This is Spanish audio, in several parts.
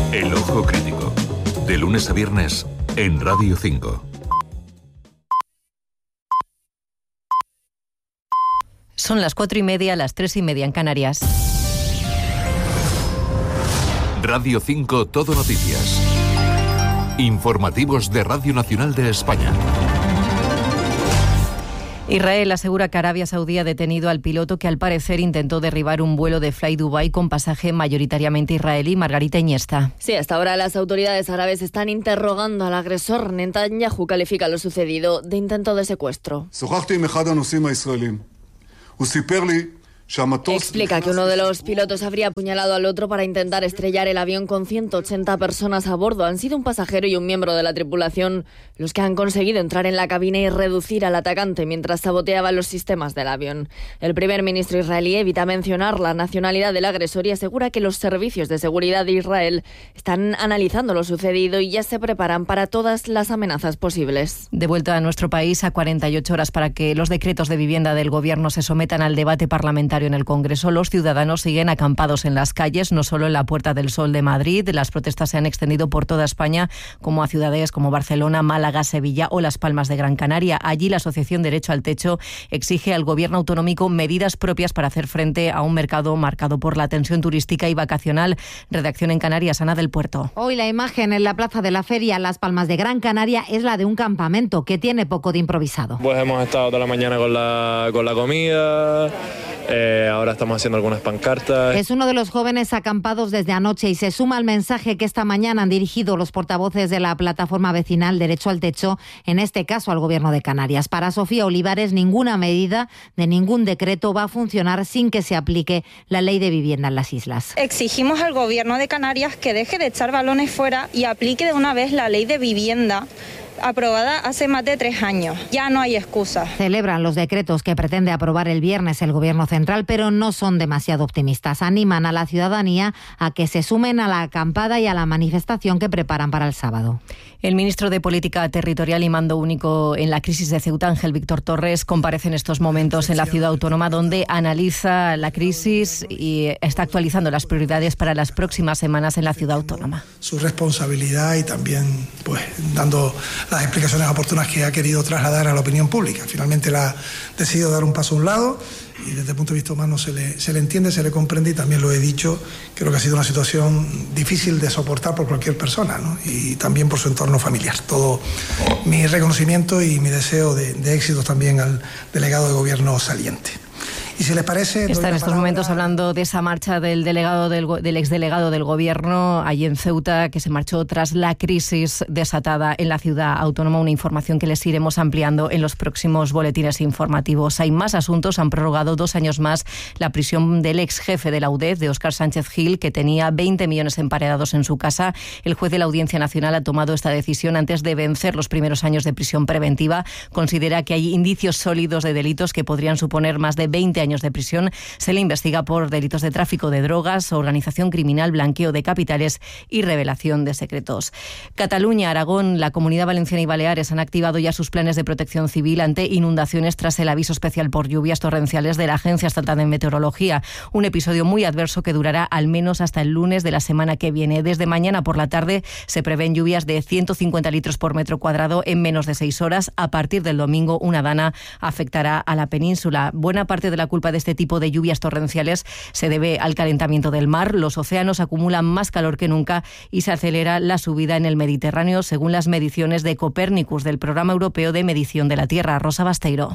El Ojo Crítico, de lunes a viernes en Radio 5. Son las 4:30, las 3:30 en Canarias. Radio 5 Todo Noticias. Informativos de Radio Nacional de España. Israel asegura que Arabia Saudí ha detenido al piloto que al parecer intentó derribar un vuelo de Fly Dubai con pasaje mayoritariamente israelí. Margarita Iniesta. Sí, hasta ahora las autoridades árabes están interrogando al agresor. Netanyahu califica lo sucedido de intento de secuestro. Explica que uno de los pilotos habría apuñalado al otro para intentar estrellar el avión con 180 personas a bordo. Han sido un pasajero y un miembro de la tripulación los que han conseguido entrar en la cabina y reducir al atacante mientras saboteaba los sistemas del avión. El primer ministro israelí evita mencionar la nacionalidad del agresor y asegura que los servicios de seguridad de Israel están analizando lo sucedido y ya se preparan para todas las amenazas posibles. De vuelta a nuestro país, a 48 horas para que los decretos de vivienda del Gobierno se sometan al debate parlamentario en el Congreso, los ciudadanos siguen acampados en las calles, no solo en la Puerta del Sol de Madrid. Las protestas se han extendido por toda España, como a ciudades como Barcelona, Málaga, Sevilla o Las Palmas de Gran Canaria. Allí la Asociación Derecho al Techo exige al Gobierno autonómico medidas propias para hacer frente a un mercado marcado por la tensión turística y vacacional. Redacción en Canarias, Ana del Puerto. Hoy la imagen en la plaza de la feria Las Palmas de Gran Canaria es la de un campamento que tiene poco de improvisado. Pues hemos estado toda la mañana con la comida. Ahora estamos haciendo algunas pancartas. Es uno de los jóvenes acampados desde anoche y se suma al mensaje que esta mañana han dirigido los portavoces de la plataforma vecinal Derecho al Techo, en este caso al Gobierno de Canarias. Para Sofía Olivares, ninguna medida de ningún decreto va a funcionar sin que se aplique la ley de vivienda en las islas. Exigimos al Gobierno de Canarias que deje de echar balones fuera y aplique de una vez la ley de vivienda aprobada hace más de 3 años. Ya no hay excusas. Celebran los decretos que pretende aprobar el viernes el Gobierno central, pero no son demasiado optimistas. Animan a la ciudadanía a que se sumen a la acampada y a la manifestación que preparan para el sábado. El ministro de Política Territorial y Mando Único en la crisis de Ceuta, Ángel Víctor Torres, comparece en estos momentos en la ciudad autónoma, donde analiza la crisis y está actualizando las prioridades para las próximas semanas en la ciudad autónoma. Su responsabilidad y también dando las explicaciones oportunas que ha querido trasladar a la opinión pública. Finalmente ha decidido dar un paso a un lado y desde el punto de vista humano se le entiende, se le comprende y también lo he dicho, creo que ha sido una situación difícil de soportar por cualquier persona, ¿no? Y también por su entorno familiar. Todo mi reconocimiento y mi deseo de éxitos también al delegado de gobierno saliente. Y si les parece... Está en estos momentos hablando de esa marcha del exdelegado del Gobierno allí en Ceuta, que se marchó tras la crisis desatada en la ciudad autónoma. Una información que les iremos ampliando en los próximos boletines informativos. Hay más asuntos. Han prorrogado 2 años más la prisión del ex jefe de la UDEF, de Óscar Sánchez Gil, que tenía 20 millones emparedados en su casa. El juez de la Audiencia Nacional ha tomado esta decisión antes de vencer los primeros años de prisión preventiva. Considera que hay indicios sólidos de delitos que podrían suponer más de 20 años de prisión. Se le investiga por delitos de tráfico de drogas, organización criminal, blanqueo de capitales y revelación de secretos. Cataluña, Aragón, la Comunidad Valenciana y Baleares han activado ya sus planes de protección civil ante inundaciones tras el aviso especial por lluvias torrenciales de la Agencia Estatal de Meteorología. Un episodio muy adverso que durará al menos hasta el lunes de la semana que viene. Desde mañana por la tarde se prevén lluvias de 150 litros por metro cuadrado en menos de 6 horas. A partir del domingo, una dana afectará a la península. Buena parte de la culpa de este tipo de lluvias torrenciales se debe al calentamiento del mar. Los océanos acumulan más calor que nunca y se acelera la subida en el Mediterráneo, según las mediciones de Copernicus, del Programa Europeo de Medición de la Tierra. Rosa Basteiro.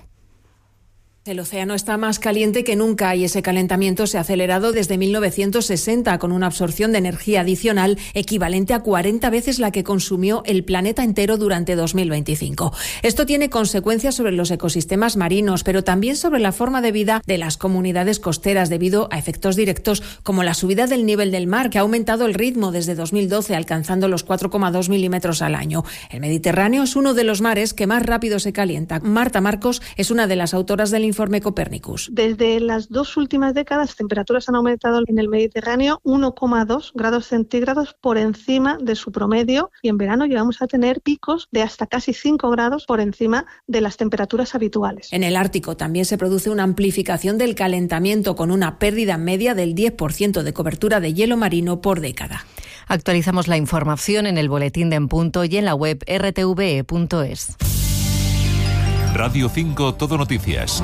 El océano está más caliente que nunca y ese calentamiento se ha acelerado desde 1960 con una absorción de energía adicional equivalente a 40 veces la que consumió el planeta entero durante 2025. Esto tiene consecuencias sobre los ecosistemas marinos, pero también sobre la forma de vida de las comunidades costeras debido a efectos directos como la subida del nivel del mar, que ha aumentado el ritmo desde 2012 alcanzando los 4,2 milímetros al año. El Mediterráneo es uno de los mares que más rápido se calienta. Marta Marcos es una de las autoras del informe Copernicus. Desde las 2 últimas décadas, las temperaturas han aumentado en el Mediterráneo 1,2 grados centígrados por encima de su promedio, y en verano llegamos a tener picos de hasta casi 5 grados por encima de las temperaturas habituales. En el Ártico también se produce una amplificación del calentamiento, con una pérdida media del 10% de cobertura de hielo marino por década. Actualizamos la información en el boletín de En Punto y en la web rtve.es. Radio 5 Todo Noticias.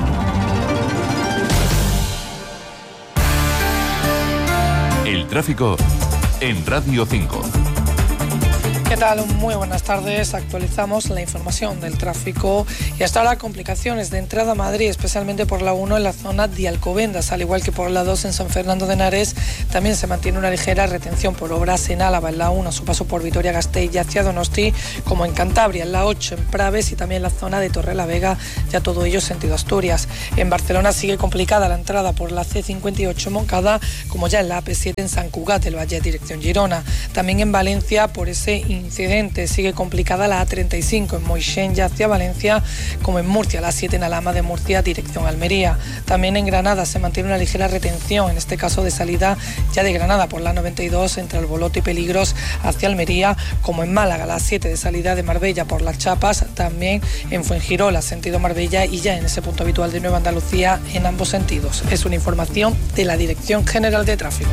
El tráfico en Radio 5. ¿Qué tal? Muy buenas tardes. Actualizamos la información del tráfico y hasta ahora complicaciones de entrada a Madrid, especialmente por la 1 en la zona de Alcobendas, al igual que por la 2 en San Fernando de Henares. También se mantiene una ligera retención por obras en Álava, en la 1 a su paso por Vitoria-Gasteiz y hacia Donosti, como en Cantabria, en la 8 en Praves y también en la zona de Torrelavega, ya todo ello sentido Asturias. En Barcelona sigue complicada la entrada por la C58 en Moncada, como ya en la AP7 en Sant Cugat del Valle, dirección Girona. También en Valencia, por ese incidente, sigue complicada la A35 en Moixent ya hacia Valencia, como en Murcia, la 7 en Alhama de Murcia, dirección Almería. También en Granada se mantiene una ligera retención, en este caso de salida ya de Granada por la 92 entre Albolote y Peligros hacia Almería, como en Málaga, la 7 de salida de Marbella por las Chapas, también en Fuengirola, sentido Marbella, y ya en ese punto habitual de Nueva Andalucía en ambos sentidos. Es una información de la Dirección General de Tráfico.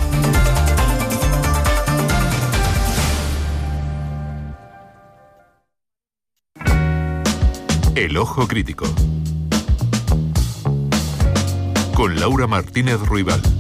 El Ojo Crítico. Con Laura Martínez Ruibal.